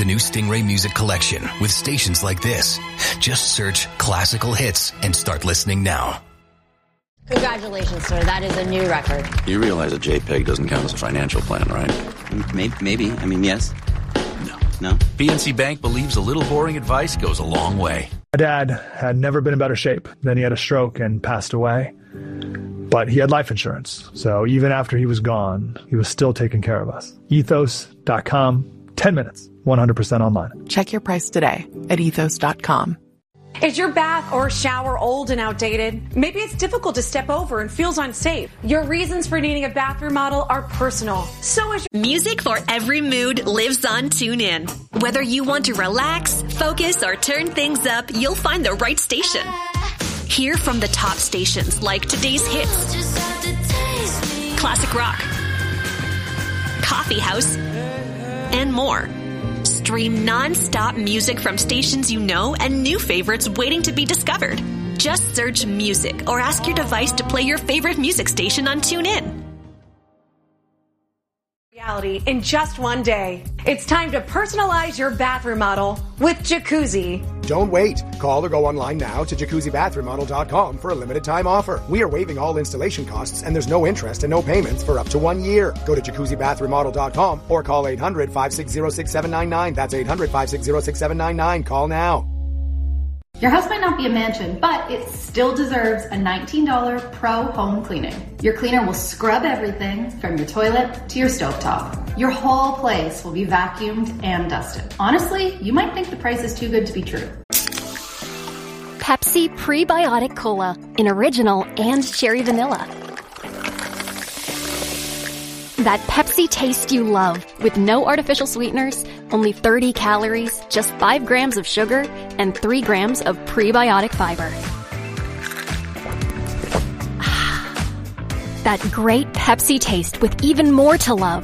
the new Stingray Music Collection with stations like this. Just search classical hits and start listening now. Congratulations, sir. That is a new record. You realize a JPEG doesn't count as a financial plan, right? Maybe. I mean, yes. No. PNC Bank believes a little boring advice goes a long way. My dad had never been in better shape. Then he had a stroke and passed away. But he had life insurance. So even after he was gone, he was still taking care of us. Ethos.com, 10 minutes, 100% online. Check your price today at ethos.com. Is your bath or shower old and outdated? Maybe it's difficult to step over and feels unsafe. Your reasons for needing a bath remodel are personal. So is Music for every mood lives on TuneIn. Whether you want to relax, focus, or turn things up, you'll find the right station. Hear from the top stations like today's hits, classic rock, coffee house, and more. Stream non-stop music from stations you know and new favorites waiting to be discovered. Just search music or ask your device to play your favorite music station on TuneIn. reality in just one day. It's time to personalize your bath remodel with Jacuzzi. Don't wait. Call or go online now to jacuzzibathremodel.com for a limited time offer. We are waiving all installation costs and there's no interest and no payments for up to 1 year. Go to jacuzzibathremodel.com or call 800-560-6799. That's 800-560-6799. Call now. Your house might not be a mansion, but it still deserves a $19 pro home cleaning. Your cleaner will scrub everything from your toilet to your stovetop. Your whole place will be vacuumed and dusted. Honestly, you might think the price is too good to be true. Pepsi Prebiotic Cola in original and cherry vanilla. That Pepsi taste you love with no artificial sweeteners, only 30 calories, just 5 grams of sugar, and 3 grams of prebiotic fiber. That great Pepsi taste with even more to love.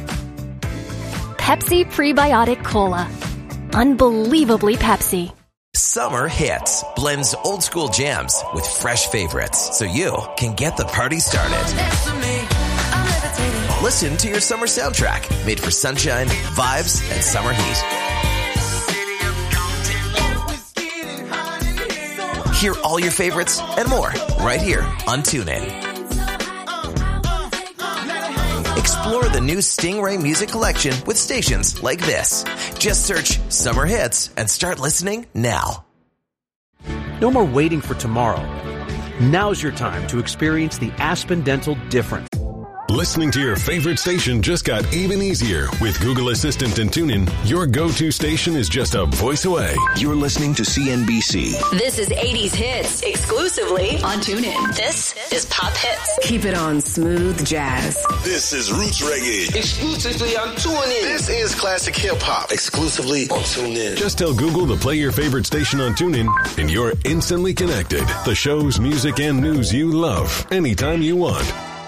Pepsi Prebiotic Cola. Unbelievably Pepsi. Summer Hits blends old school jams with fresh favorites so you can get the party started. Listen to your summer soundtrack made for sunshine, vibes, and summer heat. Hear all your favorites and more right here on TuneIn. Explore the new Stingray Music Collection with stations like this. Just search Summer Hits and start listening now. No more waiting for tomorrow. Now's your time to experience the Aspen Dental difference. Listening to your favorite station just got even easier. With Google Assistant and TuneIn, your go-to station is just a voice away. You're listening to CNBC. This is 80s Hits, exclusively on TuneIn. This is Pop Hits. Keep it on Smooth Jazz. This is Roots Reggae, exclusively on TuneIn. This is Classic Hip Hop, exclusively on TuneIn. Just tell Google to play your favorite station on TuneIn, and you're instantly connected. The shows, music, and news you love, anytime you want.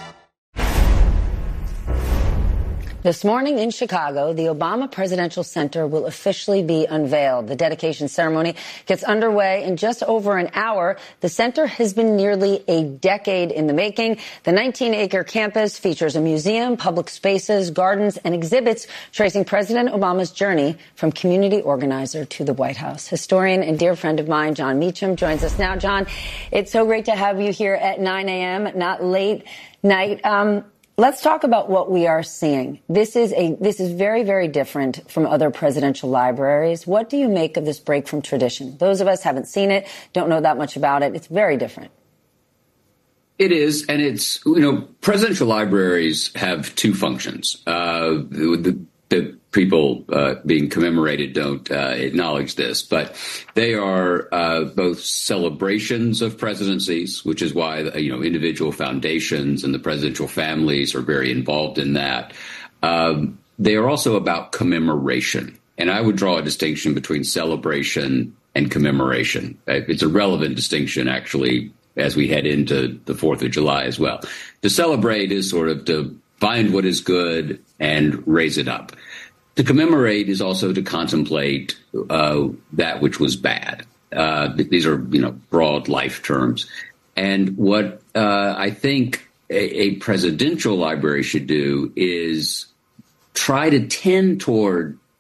This morning in Chicago, the Obama Presidential Center will officially be unveiled. The dedication ceremony gets underway in just over an hour. The center has been nearly a decade in the making. The 19-acre campus features a museum, public spaces, gardens, and exhibits tracing President Obama's journey from community organizer to the White House. Historian and dear friend of mine, Jon Meacham, joins us now. Jon, it's so great to have you here at 9 a.m., not late night. Let's talk about what we are seeing. This is very, very different from other presidential libraries. What do you make of this break from tradition? Those of us haven't seen it, don't know that much about it. It's very different. It is, and it's, presidential libraries have two functions. The people being commemorated don't acknowledge this, but they are both celebrations of presidencies, which is why individual foundations and the presidential families are very involved in that. They are also about commemoration, and I would draw a distinction between celebration and commemoration. It's a relevant distinction, actually, as we head into the 4th of July as well. To celebrate is sort of to find what is good and raise it up. To commemorate is also to contemplate that which was bad. These are, broad life terms. And what I think a presidential library should do is try to tend toward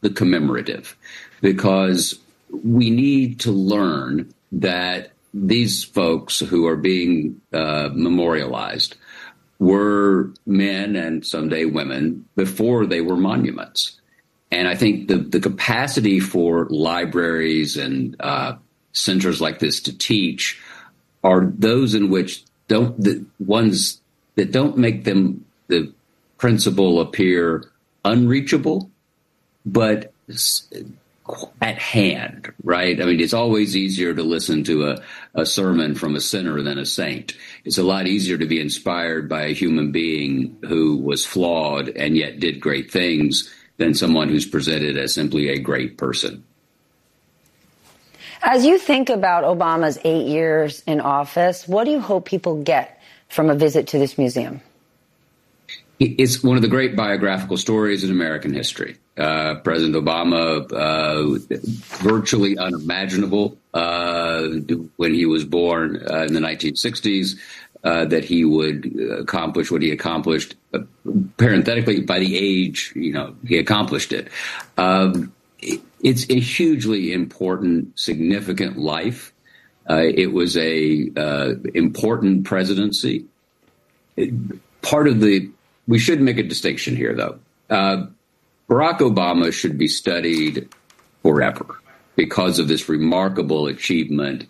the commemorative, because we need to learn that these folks who are being memorialized were men and someday women before they were monuments. And I think the capacity for libraries and centers like this to teach are those in which the ones that don't make them the principle appear unreachable, but at hand, right? I mean, it's always easier to listen to a sermon from a sinner than a saint. It's a lot easier to be inspired by a human being who was flawed and yet did great things than someone who's presented as simply a great person. As you think about Obama's 8 years in office, what do you hope people get from a visit to this museum? It's one of the great biographical stories in American history. President Obama, virtually unimaginable when he was born in the 1960s, that he would accomplish what he accomplished. Parenthetically, by the age, he accomplished it. It's a hugely important, significant life. It was a important presidency. We should make a distinction here, though. Barack Obama should be studied forever because of this remarkable achievement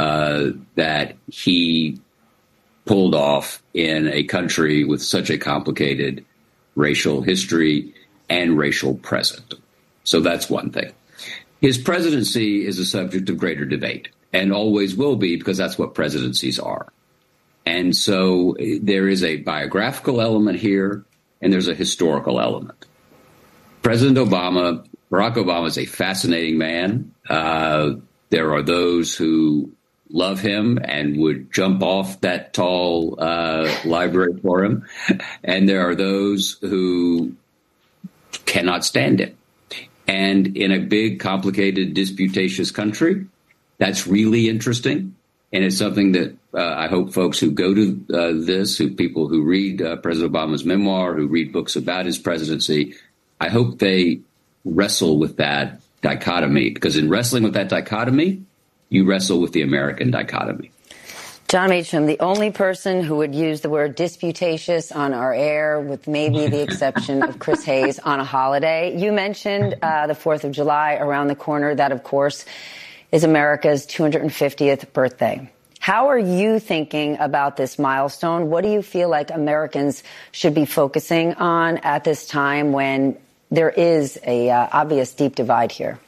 that he pulled off in a country with such a complicated racial history and racial present. So that's one thing. His presidency is a subject of greater debate and always will be, because that's what presidencies are. And so there is a biographical element here, and there's a historical element. Barack Obama is a fascinating man. There are those who love him and would jump off that tall library for him. And there are those who cannot stand him. And in a big, complicated, disputatious country, that's really interesting. And it's something that I hope folks who go to people who read President Obama's memoir, who read books about his presidency, I hope they wrestle with that dichotomy, because in wrestling with that dichotomy, you wrestle with the American dichotomy. Jon Meacham, the only person who would use the word disputatious on our air, with maybe the exception of Chris Hayes, on a holiday. You mentioned the 4th of July around the corner. That, of course, is America's 250th birthday. How are you thinking about this milestone? What do you feel like Americans should be focusing on at this time when there is a obvious deep divide here?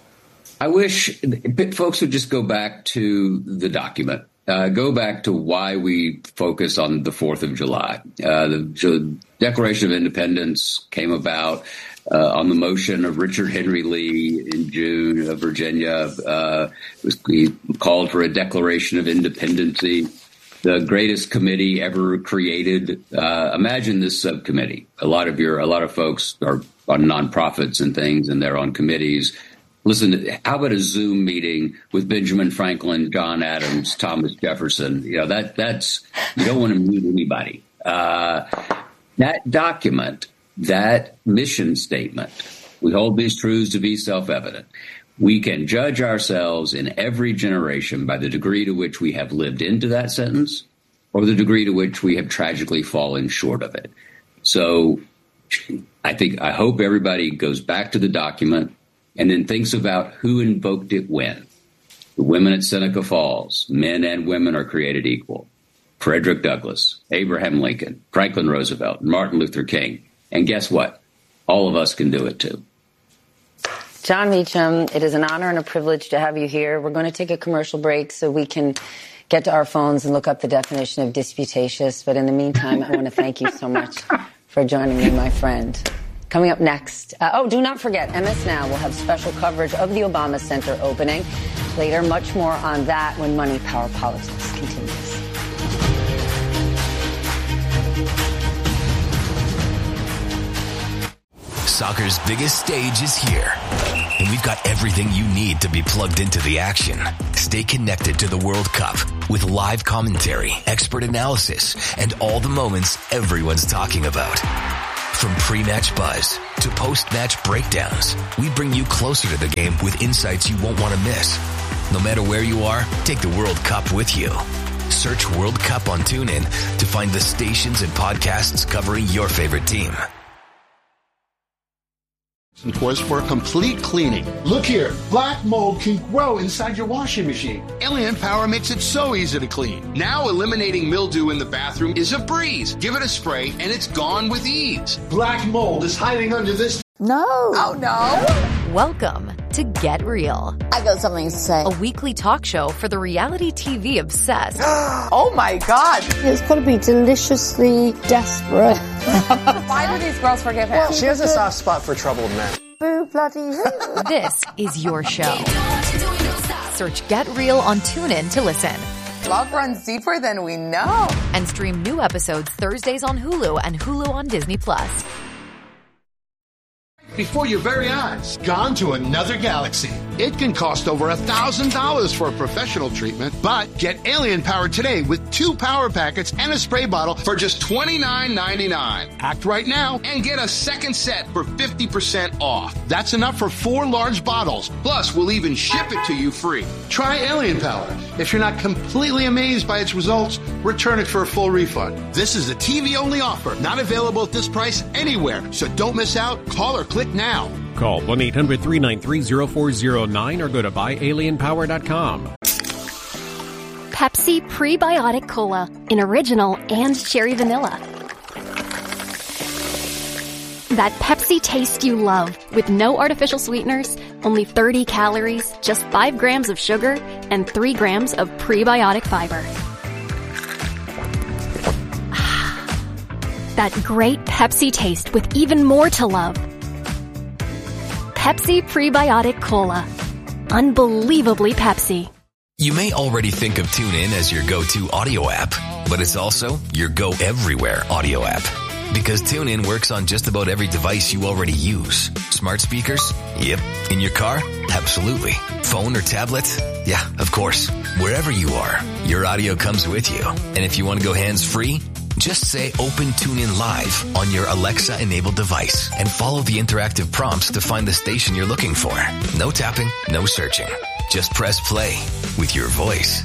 I wish folks would just go back to the document. Go back to why we focus on the 4th of July. The Declaration of Independence came about on the motion of Richard Henry Lee in June of Virginia. He called for a Declaration of Independence, the greatest committee ever created. Imagine this subcommittee. A lot of folks are on nonprofits and things, and they're on committees. Listen, how about a Zoom meeting with Benjamin Franklin, John Adams, Thomas Jefferson? That's you don't want to meet anybody. That document, that mission statement, we hold these truths to be self-evident. We can judge ourselves in every generation by the degree to which we have lived into that sentence or the degree to which we have tragically fallen short of it. So I hope everybody goes back to the document and then thinks about who invoked it when. The women at Seneca Falls, men and women are created equal. Frederick Douglass, Abraham Lincoln, Franklin Roosevelt, Martin Luther King. And guess what? All of us can do it too. Jon Meacham, it is an honor and a privilege to have you here. We're going to take a commercial break so we can get to our phones and look up the definition of disputatious. But in the meantime, I want to thank you so much for joining me, my friend. Coming up next, do not forget, MS Now will have special coverage of the Obama Center opening. Later, much more on that when Money, Power, Politics continues. Soccer's biggest stage is here, and we've got everything you need to be plugged into the action. Stay connected to the World Cup with live commentary, expert analysis, and all the moments everyone's talking about. From pre-match buzz to post-match breakdowns, we bring you closer to the game with insights you won't want to miss. No matter where you are, take the World Cup with you. Search World Cup on TuneIn to find the stations and podcasts covering your favorite team. Was for a complete cleaning. Look here, black mold can grow inside your washing machine. Alien Power makes it so easy to clean. Now eliminating mildew in the bathroom is a breeze. Give it a spray and it's gone with ease. Black mold is hiding under this. No. Oh, no. Welcome to Get Real. I got something to say. A weekly talk show for the reality TV obsessed. Oh, my God. It's got to be deliciously desperate. Why do these girls forgive him? Well, she has a soft spot for troubled men. Boo, bloody hoo. This is your show. Search Get Real on TuneIn to listen. Love runs deeper than we know. And stream new episodes Thursdays on Hulu and Hulu on Disney+. Before your very eyes, gone to another galaxy. It can cost over $1,000 for a professional treatment, but get Alien Power today with 2 power packets and a spray bottle for just $29.99. Act right now and get a second set for 50% off. That's enough for 4 large bottles. Plus, we'll even ship it to you free. Try Alien Power. If you're not completely amazed by its results, return it for a full refund. This is a TV-only offer, not available at this price anywhere. So don't miss out. Call or click now. Call 1-800-393-0409 or go to buyalienpower.com. Pepsi Prebiotic Cola in original and cherry vanilla. That Pepsi taste you love with no artificial sweeteners, only 30 calories, just 5 grams of sugar, and 3 grams of prebiotic fiber. That great Pepsi taste with even more to love. Pepsi Prebiotic Cola. Unbelievably Pepsi. You may already think of TuneIn as your go-to audio app, but it's also your go-everywhere audio app. Because TuneIn works on just about every device you already use. Smart speakers? Yep. In your car? Absolutely. Phone or tablet? Yeah, of course. Wherever you are, your audio comes with you. And if you want to go hands-free, just say Open TuneIn Live on your Alexa-enabled device and follow the interactive prompts to find the station you're looking for. No tapping, no searching. Just press play with your voice.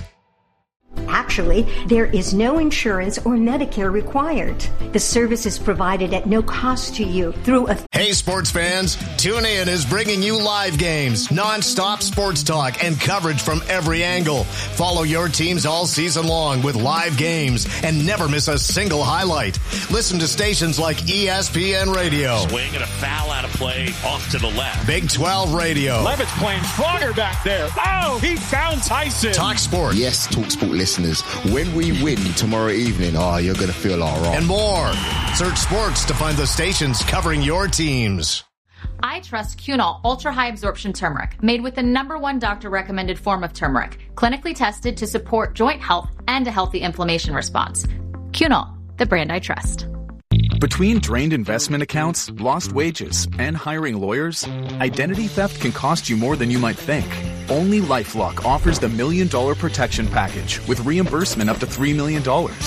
Actually, there is no insurance or Medicare required. The service is provided at no cost to you through a... Hey, sports fans, TuneIn is bringing you live games, non-stop sports talk, and coverage from every angle. Follow your teams all season long with live games and never miss a single highlight. Listen to stations like ESPN Radio. Swing and a foul out of play off to the left. Big 12 Radio. Levitt's playing stronger back there. Oh, he found Tyson. Talk Sport. Yes, Talk Sport listeners. When we win tomorrow evening, you're going to feel all right. And more. Search sports to find the stations covering your teams. I trust Cunol Ultra High Absorption Turmeric, made with the #1 doctor recommended form of turmeric, clinically tested to support joint health and a healthy inflammation response. Cunol, the brand I trust. Between drained investment accounts, lost wages, and hiring lawyers, identity theft can cost you more than you might think. Only LifeLock offers the $1 Million Protection Package with reimbursement up to $3 million.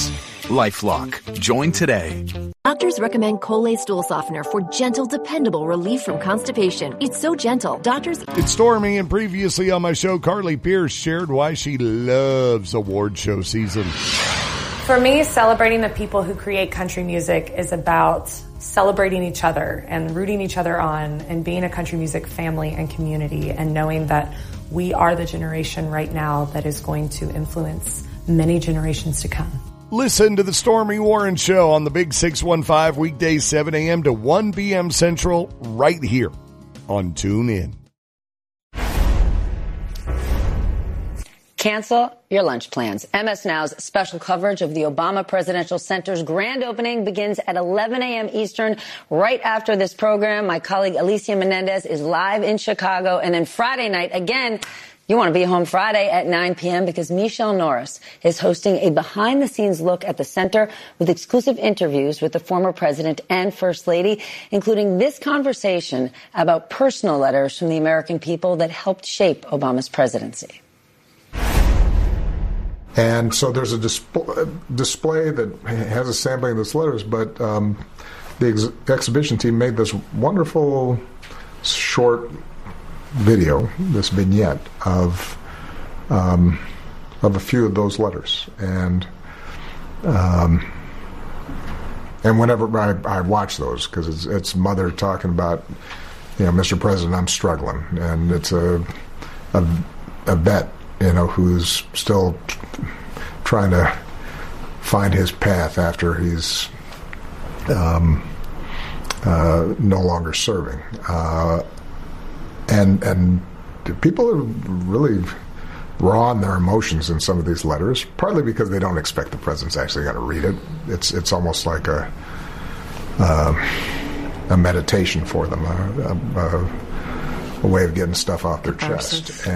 LifeLock. Join today. Doctors recommend Colay Stool Softener for gentle, dependable relief from constipation. It's so gentle. Doctors... It's Stormy, and previously on my show, Carly Pierce shared why she loves award show season. For me, celebrating the people who create country music is about celebrating each other and rooting each other on and being a country music family and community and knowing that we are the generation right now that is going to influence many generations to come. Listen to the Stormy Warren Show on the Big 615 weekdays 7 a.m. to 1 p.m. Central right here on TuneIn. Cancel your lunch plans. MS Now's special coverage of the Obama Presidential Center's grand opening begins at 11 a.m. Eastern. Right after this program, my colleague Alicia Menendez is live in Chicago. And then Friday night, again, you want to be home Friday at 9 p.m. because Michelle Norris is hosting a behind-the-scenes look at the center with exclusive interviews with the former president and first lady, including this conversation about personal letters from the American people that helped shape Obama's presidency. And so there's a display that has a sampling of those letters, but the exhibition team made this wonderful short video, this vignette of a few of those letters, and whenever I watch those, because it's Mother talking about, Mr. President, I'm struggling, and it's a vet, who's still trying to find his path after he's no longer serving, and people are really raw in their emotions in some of these letters, partly because they don't expect the president's actually going to read it. It's almost like a meditation for them, a way of getting stuff off their chest.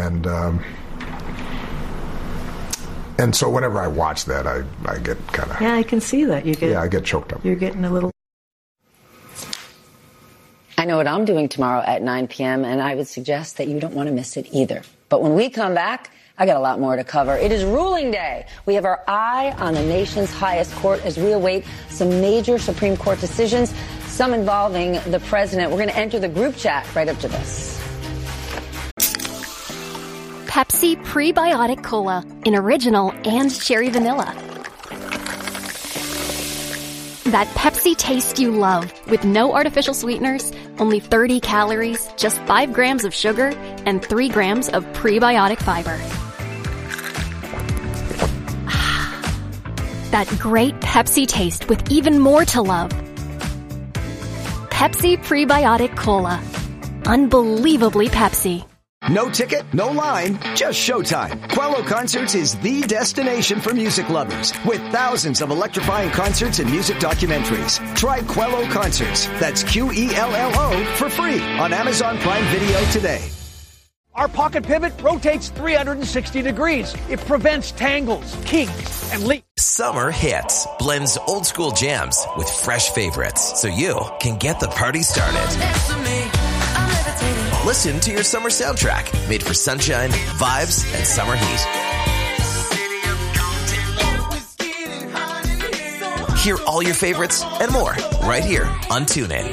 And so whenever I watch that, I get kind of... Yeah, I can see that. I get choked up. You're getting a little... I know what I'm doing tomorrow at 9 p.m., and I would suggest that you don't want to miss it either. But when we come back, I got a lot more to cover. It is ruling day. We have our eye on the nation's highest court as we await some major Supreme Court decisions, some involving the president. We're going to enter the group chat right after this. Pepsi Prebiotic Cola in original and cherry vanilla. That Pepsi taste you love with no artificial sweeteners, only 30 calories, just 5 grams of sugar, and 3 grams of prebiotic fiber. That great Pepsi taste with even more to love. Pepsi Prebiotic Cola. Unbelievably Pepsi. No ticket, no line, just showtime. Quello Concerts is the destination for music lovers, with thousands of electrifying concerts and music documentaries. Try Quello Concerts, that's Quello, for free on Amazon Prime Video today. Our pocket pivot rotates 360 degrees. It prevents tangles, kinks, and leaks. Summer Hits blends old school jams with fresh favorites so you can get the party started. Listen to your summer soundtrack, made for sunshine, vibes, and summer heat. Hear all your favorites and more right here on TuneIn.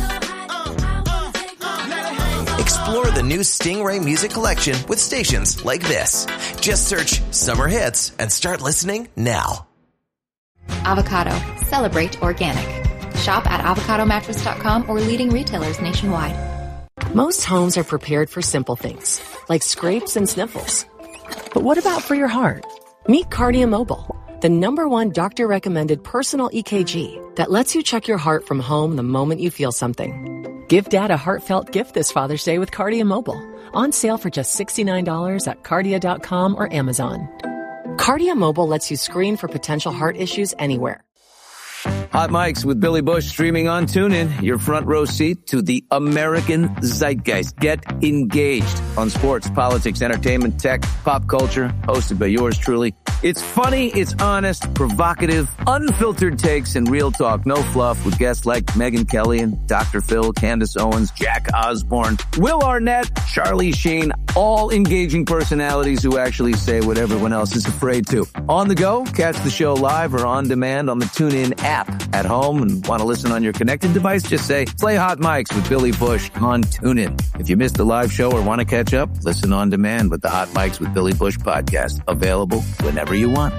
Explore the new Stingray music collection with stations like this. Just search Summer Hits and start listening now. Avocado. Celebrate organic. Shop at avocadomattress.com or leading retailers nationwide. Most homes are prepared for simple things, like scrapes and sniffles. But what about for your heart? Meet Cardia Mobile, the #1 doctor-recommended personal EKG that lets you check your heart from home the moment you feel something. Give Dad a heartfelt gift this Father's Day with Cardia Mobile. On sale for just $69 at Cardia.com or Amazon. Cardia Mobile lets you screen for potential heart issues anywhere. Hot Mics with Billy Bush streaming on TuneIn, your front row seat to the American zeitgeist. Get engaged on sports, politics, entertainment, tech, pop culture, hosted by yours truly. It's funny, it's honest, provocative, unfiltered takes, and real talk. No fluff with guests like Megyn Kelly and Dr. Phil, Candace Owens, Jack Osborne, Will Arnett, Charlie Sheen, all engaging personalities who actually say what everyone else is afraid to. On the go, catch the show live or on demand on the TuneIn app. At home and want to listen on your connected device, just say, play Hot Mics with Billy Bush on TuneIn. If you missed the live show or want to catch up, listen on demand with the Hot Mics with Billy Bush podcast. Available whenever you want.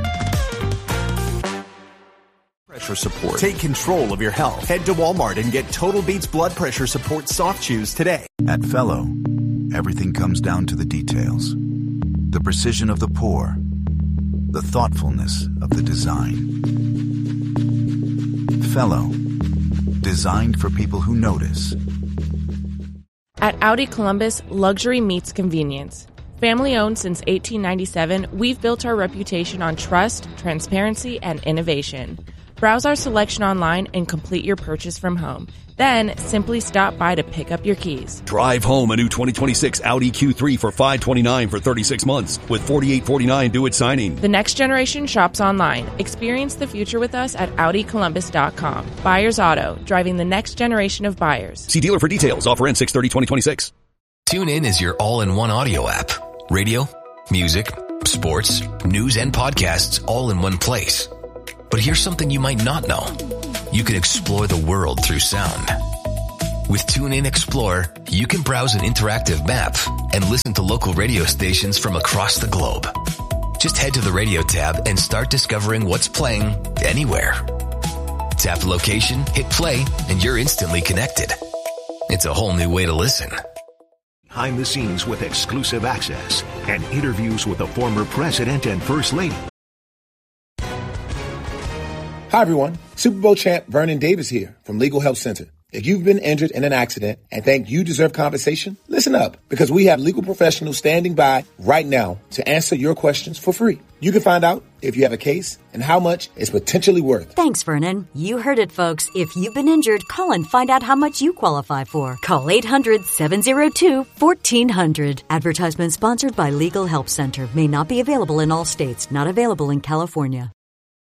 Pressure support. Take control of your health. Head to Walmart and get Total Beats blood pressure support soft chews today. At Fellow, everything comes down to the details. The precision of the pour. The thoughtfulness of the design. Fellow, designed for people who notice. At Audi Columbus, luxury meets convenience. Family owned since 1897, we've built our reputation on trust, transparency, and innovation. Browse our selection online and complete your purchase from home. Then, simply stop by to pick up your keys. Drive home a new 2026 Audi Q3 for $529 for 36 months with $4,849 due at signing. The next generation shops online. Experience the future with us at AudiColumbus.com. Buyers Auto, driving the next generation of buyers. See dealer for details. Offer ends 6/30/2026. TuneIn is your all-in-one audio app. Radio, music, sports, news, and podcasts all in one place. But here's something you might not know. you can explore the world through sound. With TuneIn Explore, you can browse an interactive map and listen to local radio stations from across the globe. Just head to the radio tab and start discovering what's playing anywhere. Tap location, hit play, and you're instantly connected. It's a whole new way to listen. Behind the scenes with exclusive access and interviews with the former president and first lady. Hi, everyone. Super Bowl champ Vernon Davis here from Legal Help Center. If you've been injured in an accident and think you deserve compensation, listen up, because we have legal professionals standing by right now to answer your questions for free. You can find out if you have a case and how much it's potentially worth. Thanks, Vernon. You heard it, folks. If you've been injured, call and find out how much you qualify for. Call 800-702-1400. Advertisement sponsored by Legal Help Center. May not be available in all states. Not available in California.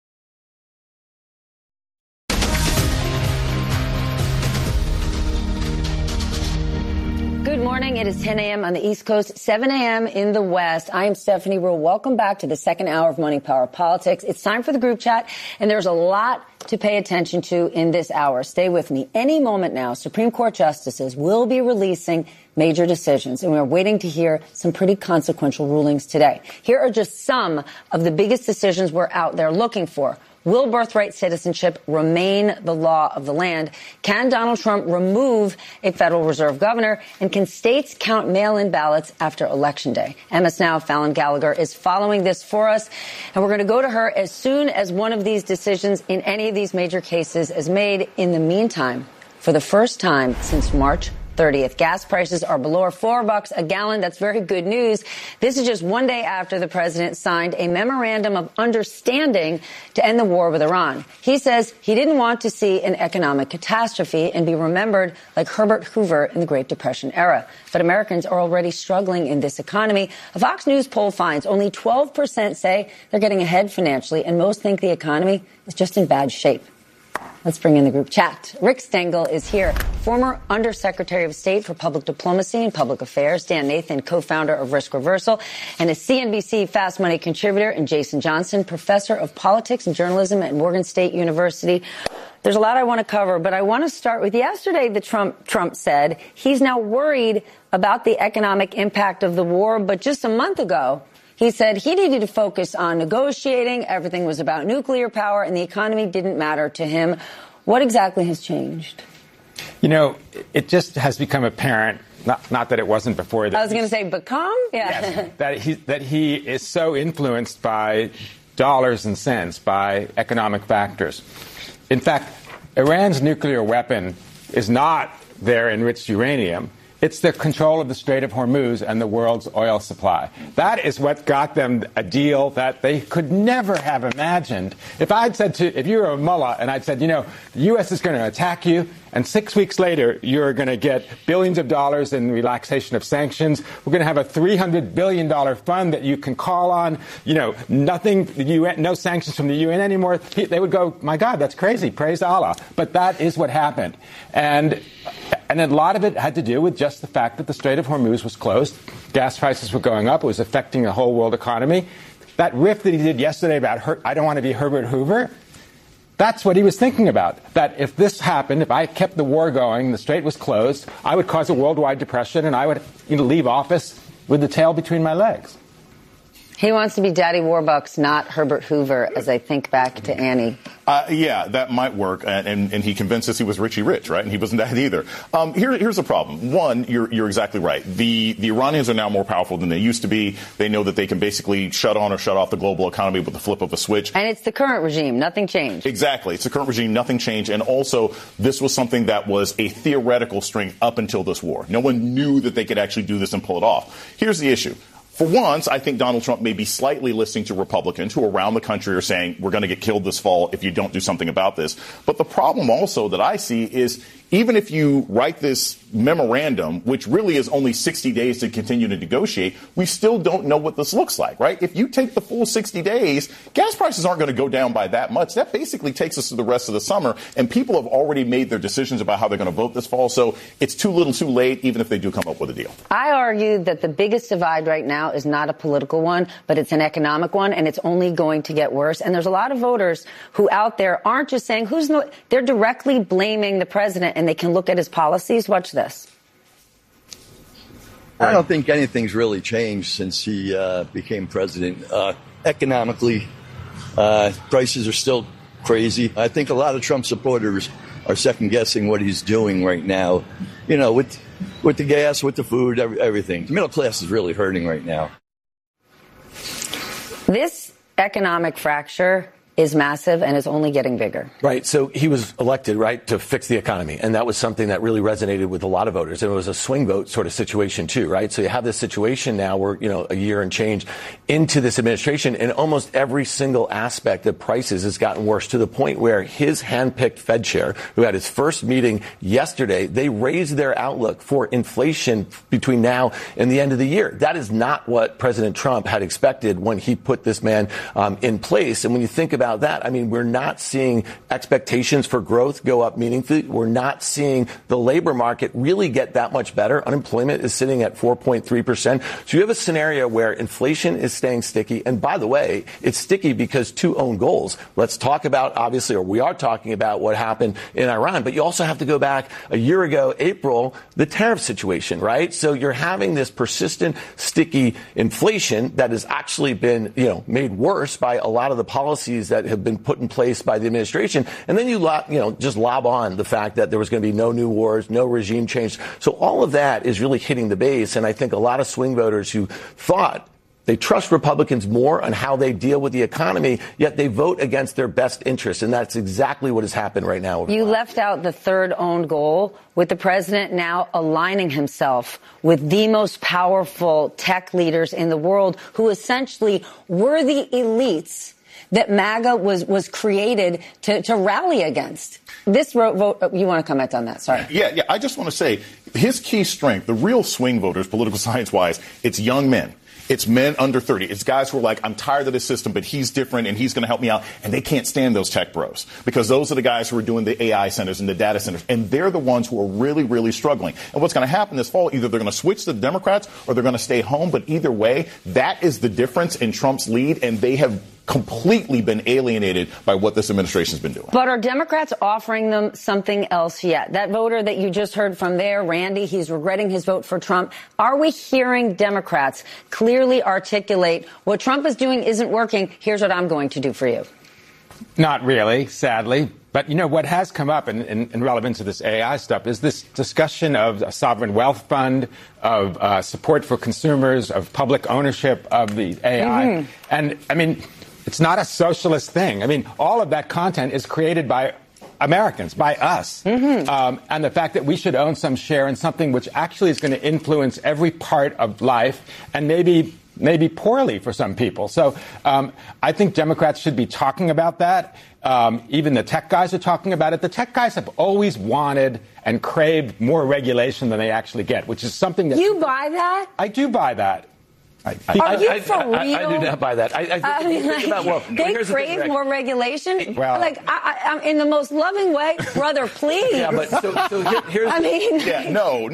Good morning. It is 10 a.m. on the East Coast, 7 a.m. in the West. I am Stephanie Ruhle. Welcome back to the second hour of Money Power Politics. It's time for the group chat, and there's a lot to pay attention to in this hour. Stay with me. Any moment now, Supreme Court justices will be releasing major decisions, and we're waiting to hear some pretty consequential rulings today. Here are just some of the biggest decisions we're out there looking for. Will birthright citizenship remain the law of the land? Can Donald Trump remove a Federal Reserve governor? And can states count mail-in ballots after Election Day? MS Now, Fallon Gallagher is following this for us. And we're going to go to her as soon as one of these decisions in any of these major cases is made. In the meantime, for the first time since March 30th. Gas prices are below $4 a gallon. That's very good news. This is just one day after the president signed a memorandum of understanding to end the war with Iran. He says he didn't want to see an economic catastrophe and be remembered like Herbert Hoover in the Great Depression era. But Americans are already struggling in this economy. A Fox News poll finds only 12% say they're getting ahead financially, and most think the economy is just in bad shape. Let's bring in the group chat. Rick Stengel is here, former Undersecretary of State for Public Diplomacy and Public Affairs. Dan Nathan, co-founder of Risk Reversal, and a CNBC Fast Money contributor. And Jason Johnson, professor of politics and journalism at Morgan State University. There's a lot I want to cover, but I want to start with yesterday. Trump said he's now worried about the economic impact of the war, but just a month ago, he said he needed to focus on negotiating. Everything was about nuclear power, and the economy didn't matter to him. What exactly has changed? You know, it just has become apparent, not that it wasn't before. I was going to say become? Yeah. Yes, that he is so influenced by dollars and cents, by economic factors. In fact, Iran's nuclear weapon is not their enriched uranium. It's the control of the Strait of Hormuz and the world's oil supply. That is what got them a deal that they could never have imagined. If you were a mullah and I'd said, the U.S. is going to attack you, and 6 weeks later, you're going to get billions of dollars in relaxation of sanctions. We're going to have a $300 billion fund that you can call on. Nothing, the UN, no sanctions from the UN anymore. They would go, my God, that's crazy. Praise Allah. But that is what happened. And a lot of it had to do with just the fact that the Strait of Hormuz was closed. Gas prices were going up. It was affecting the whole world economy. That riff that he did yesterday about, I don't want to be Herbert Hoover, that's what he was thinking about, that if this happened, if I kept the war going, the strait was closed, I would cause a worldwide depression, and I would leave office with the tail between my legs. He wants to be Daddy Warbucks, not Herbert Hoover, as I think back to Annie. Yeah, that might work. And he convinced us he was Richie Rich, right? And he wasn't that either. Here's the problem. One, you're exactly right. The Iranians are now more powerful than they used to be. They know that they can basically shut on or shut off the global economy with the flip of a switch. And it's the current regime. Nothing changed. Exactly. It's the current regime. Nothing changed. And also, this was something that was a theoretical strength up until this war. No one knew that they could actually do this and pull it off. Here's the issue. For once, I think Donald Trump may be slightly listening to Republicans who around the country are saying we're going to get killed this fall if you don't do something about this. But the problem also that I see is even if you write this memorandum, which really is only 60 days to continue to negotiate, we still don't know what this looks like, right? If you take the full 60 days, gas prices aren't going to go down by that much. That basically takes us to the rest of the summer, and people have already made their decisions about how they're going to vote this fall. So it's too little too late, even if they do come up with a deal. I argue that the biggest divide right now is not a political one, but it's an economic one, and it's only going to get worse. And there's a lot of voters who out there aren't just saying they're directly blaming the president, and they can look at his policies. Watch this. I don't think anything's really changed since he became president. Economically, prices are still crazy. I think a lot of Trump supporters are second-guessing what he's doing right now, with the gas, with the food, everything. The middle class is really hurting right now. This economic fracture is massive and is only getting bigger. Right. So he was elected, right, to fix the economy. And that was something that really resonated with a lot of voters. And it was a swing vote sort of situation, too, right? So you have this situation now where, a year and change into this administration, and almost every single aspect of prices has gotten worse to the point where his handpicked Fed chair, who had his first meeting yesterday, they raised their outlook for inflation between now and the end of the year. That is not what President Trump had expected when he put this man in place. And when you think about that, I mean, we're not seeing expectations for growth go up meaningfully. We're not seeing the labor market really get that much better. Unemployment is sitting at 4.3%. So you have a scenario where inflation is staying sticky. And by the way, it's sticky because two own goals. Let's talk about, obviously, or we are talking about what happened in Iran. But you also have to go back a year ago, April, the tariff situation, right? So you're having this persistent, sticky inflation that has actually been, made worse by a lot of the policies that have been put in place by the administration. And then you just lob on the fact that there was going to be no new wars, no regime change. So all of that is really hitting the base. And I think a lot of swing voters who thought they trust Republicans more on how they deal with the economy, yet they vote against their best interests. And that's exactly what has happened right now. You left out the third own goal, with the president now aligning himself with the most powerful tech leaders in the world, who essentially were the elites that MAGA was created to rally against. This vote, you want to comment on that? Sorry. Yeah. I just want to say his key strength, the real swing voters, political science-wise, it's young men. It's men under 30. It's guys who are like, I'm tired of this system, but he's different and he's going to help me out. And they can't stand those tech bros, because those are the guys who are doing the AI centers and the data centers. And they're the ones who are really, really struggling. And what's going to happen this fall, either they're going to switch to the Democrats or they're going to stay home. But either way, that is the difference in Trump's lead. And they have completely been alienated by what this administration's been doing. But are Democrats offering them something else yet? That voter that you just heard from there, Randy, he's regretting his vote for Trump. Are we hearing Democrats clearly articulate what Trump is doing isn't working? Here's what I'm going to do for you. Not really, sadly. But, what has come up in relevance to this AI stuff is this discussion of a sovereign wealth fund, of support for consumers, of public ownership of the AI. Mm-hmm. And, I mean, it's not a socialist thing. I mean, all of that content is created by Americans, by us. Mm-hmm. And the fact that we should own some share in something which actually is going to influence every part of life, and maybe poorly for some people. So I think Democrats should be talking about that. Even the tech guys are talking about it. The tech guys have always wanted and craved more regulation than they actually get, which is something that... You buy that? I do buy that. Are you for real? I do not buy that. They crave more regulation. Well, I'm in the most loving way, brother. Please. Yeah, but so here's. I mean. Yeah, no.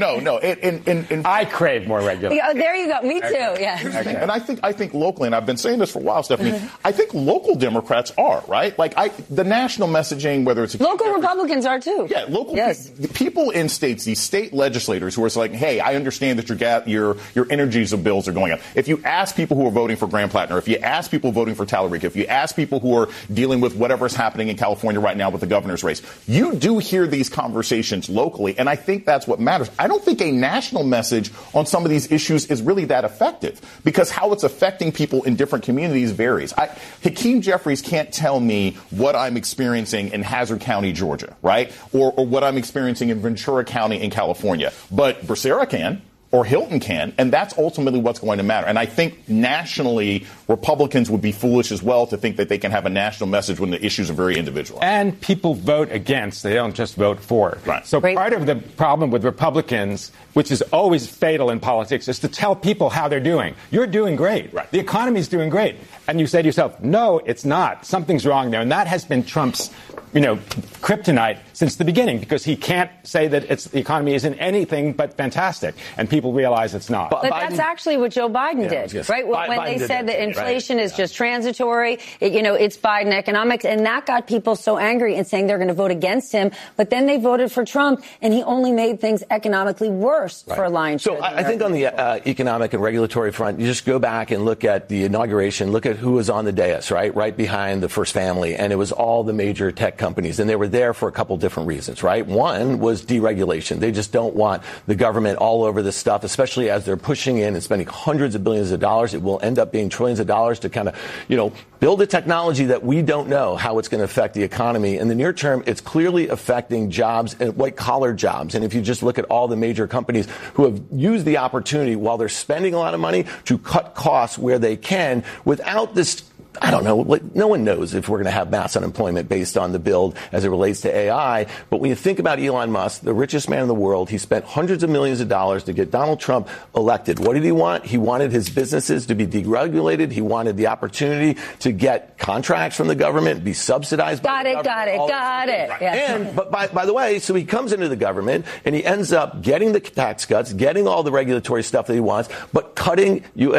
I crave more regulation. Yeah, there you go. Me too. Okay. Yeah. Okay. And I think locally, and I've been saying this for a while, Stephanie. Mm-hmm. I think local Democrats are right. The national messaging, whether it's local Republicans are too. Yeah, local. Yes. People in states, these state legislators who are like, hey, I understand that your energy bills are going up. If you ask people who are voting for Graham Plattner, if you ask people voting for Talladega, if you ask people who are dealing with whatever's happening in California right now with the governor's race, you do hear these conversations locally, and I think that's what matters. I don't think a national message on some of these issues is really that effective, because how it's affecting people in different communities varies. Hakeem Jeffries can't tell me what I'm experiencing in Hazard County, Georgia, right? Or what I'm experiencing in Ventura County in California. But Becerra can. or Hilton can, and that's ultimately what's going to matter. And I think nationally, Republicans would be foolish as well to think that they can have a national message when the issues are very individual. And people vote against. They don't just vote for. Right. So part of the problem with Republicans, which is always fatal in politics, is to tell people how they're doing. You're doing great. Right. The economy's doing great. And you say to yourself, no, it's not. Something's wrong there. And that has been Trump's, kryptonite since the beginning, because he can't say that the economy isn't anything but fantastic. And people realize it's not. But that's actually what Joe Biden did, right? When they said that inflation is just transitory, it's Biden economics. And that got people so angry and saying they're going to vote against him. But then they voted for Trump, and he only made things economically worse for a lion's share. So I think on the economic and regulatory front, you just go back and look at the inauguration, look at who was on the dais, right behind the first family. And it was all the major tech companies. And they were there for a couple different reasons, right? One was deregulation. They just don't want the government all over this stuff, especially as they're pushing in and spending hundreds of billions of dollars. It will end up being trillions of dollars to kind of, build a technology that we don't know how it's going to affect the economy. In the near term, it's clearly affecting jobs and white-collar jobs. And if you just look at all the major companies who have used the opportunity while they're spending a lot of money to cut costs where they can without this, I don't know. No one knows if we're going to have mass unemployment based on the build as it relates to AI. But when you think about Elon Musk, the richest man in the world, he spent hundreds of millions of dollars to get Donald Trump elected. What did he want? He wanted his businesses to be deregulated. He wanted the opportunity to get contracts from the government, be subsidized by the government. Got it. Yeah. And, but by the way, so he comes into the government and he ends up getting the tax cuts, getting all the regulatory stuff that he wants, but cutting